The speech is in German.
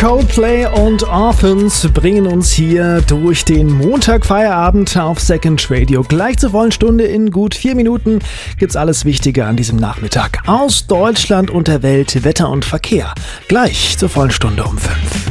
Coldplay und Orphans bringen uns hier durch den Montagfeierabend auf Second Radio. Gleich zur vollen Stunde in gut 4 Minuten gibt's alles Wichtige an diesem Nachmittag aus Deutschland und der Welt, Wetter und Verkehr. Gleich zur vollen Stunde um 5.